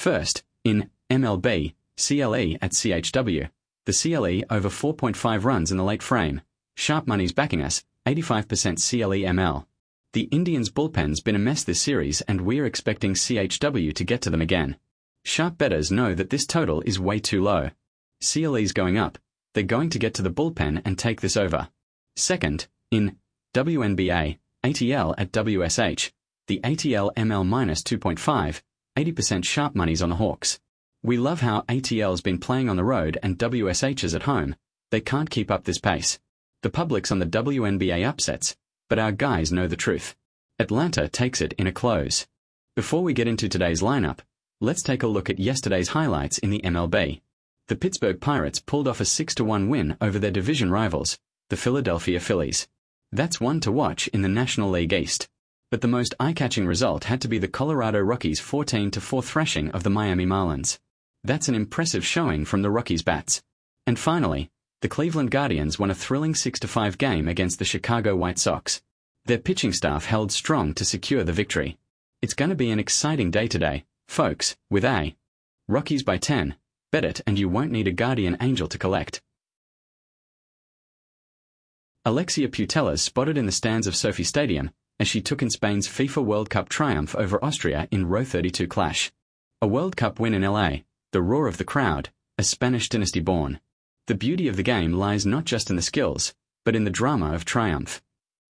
First, in MLB, CLE at CHW, the CLE over 4.5 runs in the late frame. Sharp money's backing us, 85% CLE ML. The Indians' bullpen's been a mess this series and we're expecting CHW to get to them again. Sharp bettors know that this total is way too low. CLE's going up. They're going to get to the bullpen and take this over. Second, in WNBA, ATL at WSH, the ATL ML minus 2.5, 80% sharp money's on the Hawks. We love how ATL's been playing on the road and WSH is at home. They can't keep up this pace. The public's on the WNBA upsets, but our guys know the truth. Atlanta takes it in a close. Before we get into today's lineup, let's take a look at yesterday's highlights in the MLB. The Pittsburgh Pirates pulled off a 6-1 win over their division rivals, the Philadelphia Phillies. That's one to watch in the National League East. But the most eye-catching result had to be the Colorado Rockies' 14-4 thrashing of the Miami Marlins. That's an impressive showing from the Rockies' bats. And finally, the Cleveland Guardians won a thrilling 6-5 game against the Chicago White Sox. Their pitching staff held strong to secure the victory. It's going to be an exciting day today, folks, with a Rockies by 10. Bet it and you won't need a guardian angel to collect. Alexia Putellas spotted in the stands of Sophie Stadium as she took in Spain's FIFA World Cup triumph over Austria in Row 32 clash. A World Cup win in LA, the roar of the crowd, a Spanish dynasty born. The beauty of the game lies not just in the skills, but in the drama of triumph.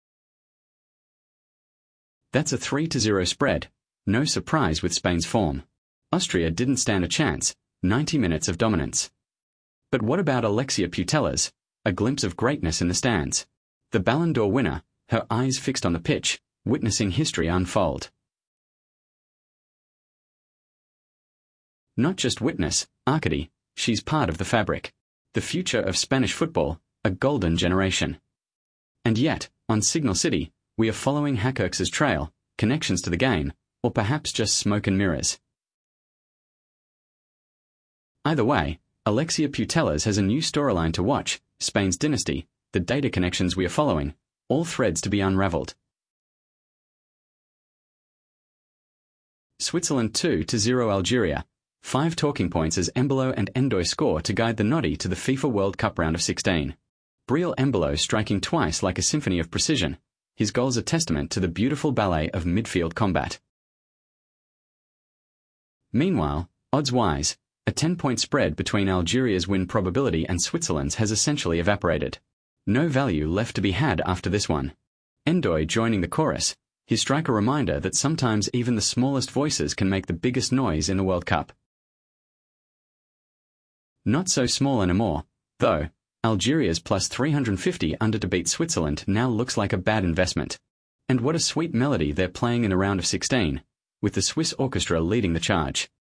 That's a 3-0 spread. No surprise with Spain's form. Austria didn't stand a chance, 90 minutes of dominance. But what about Alexia Putellas? A glimpse of greatness in the stands. The Ballon d'Or winner, her eyes fixed on the pitch, witnessing history unfold. Not just witness, Arcady, she's part of the fabric. The future of Spanish football, a golden generation. And yet, on Signal City, we are following Hackirks's trail, connections to the game, or perhaps just smoke and mirrors. Either way, Alexia Putellas has a new storyline to watch, Spain's dynasty, the data connections we are following, all threads to be unraveled. Switzerland 2-0 Algeria. 5 talking points as Embolo and Endoy score to guide the Noddy to the FIFA World Cup round of 16. Breel Embolo striking twice like a symphony of precision. His goals a testament to the beautiful ballet of midfield combat. Meanwhile, odds-wise, a 10-point spread between Algeria's win probability and Switzerland's has essentially evaporated. No value left to be had after this one. Endoy joining the chorus, his strike a reminder that sometimes even the smallest voices can make the biggest noise in the World Cup. Not so small anymore, though. Algeria's plus 350 under to beat Switzerland now looks like a bad investment. And what a sweet melody they're playing in the round of 16, with the Swiss orchestra leading the charge.